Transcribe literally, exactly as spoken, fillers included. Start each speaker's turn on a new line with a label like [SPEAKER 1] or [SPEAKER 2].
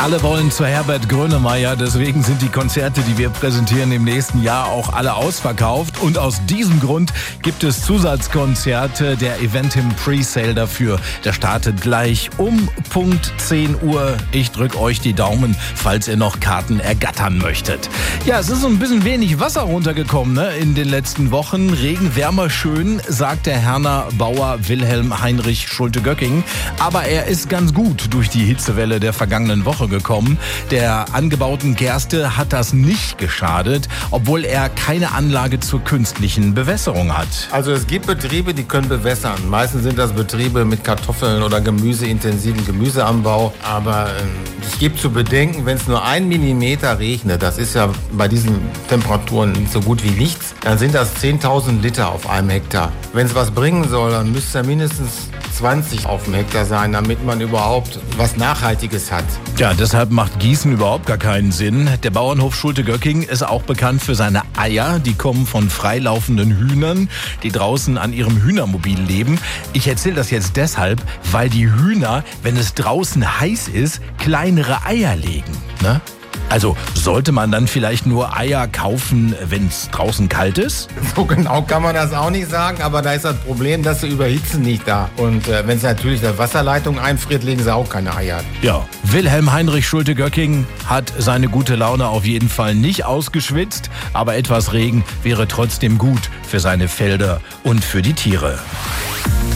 [SPEAKER 1] Alle wollen zu Herbert Grönemeyer, deswegen sind die Konzerte, die wir präsentieren, im nächsten Jahr auch alle ausverkauft. Und aus diesem Grund gibt es Zusatzkonzerte, der Eventim Presale dafür. Der startet gleich um Punkt zehn Uhr. Ich drücke euch die Daumen, falls ihr noch Karten ergattern möchtet. Ja, es ist so ein bisschen wenig Wasser runtergekommen, ne, in den letzten Wochen. Regen, wärmer, schön, sagt der Herner Bauer Wilhelm Heinrich Schulte-Göcking. Aber er ist ganz gut durch die Hitzewelle der vergangenen Woche gekommen. Der angebauten Gerste hat das nicht geschadet, obwohl er keine Anlage zur künstlichen Bewässerung hat.
[SPEAKER 2] Also es gibt Betriebe, die können bewässern. Meistens sind das Betriebe mit Kartoffeln oder gemüseintensiven Gemüseanbau. Aber äh, ich gebe zu bedenken, wenn es nur ein Millimeter regnet, das ist ja bei diesen Temperaturen so gut wie nichts, dann sind das zehntausend Liter auf einem Hektar. Wenn es was bringen soll, dann müsste es ja mindestens zwanzig auf dem Hektar sein, damit man überhaupt was Nachhaltiges hat.
[SPEAKER 1] Ja, deshalb macht Gießen überhaupt gar keinen Sinn. Der Bauernhof Schulte-Göcking ist auch bekannt für seine Eier. Die kommen von freilaufenden Hühnern, die draußen an ihrem Hühnermobil leben. Ich erzähle das jetzt deshalb, weil die Hühner, wenn es draußen heiß ist, kleinere Eier legen, ne? Also sollte man dann vielleicht nur Eier kaufen, wenn es draußen kalt ist?
[SPEAKER 2] So genau kann man das auch nicht sagen, aber da ist das Problem, dass sie überhitzen nicht da. Und äh, wenn es natürlich der Wasserleitung einfriert, legen sie auch keine Eier.
[SPEAKER 1] Ja, Wilhelm Heinrich Schulte-Göcking hat seine gute Laune auf jeden Fall nicht ausgeschwitzt, aber etwas Regen wäre trotzdem gut für seine Felder und für die Tiere.